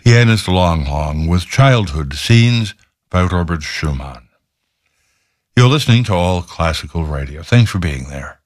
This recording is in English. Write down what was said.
Pianist Lang Hong with Childhood Scenes by Robert Schumann. You're listening to All Classical Radio. Thanks for being there.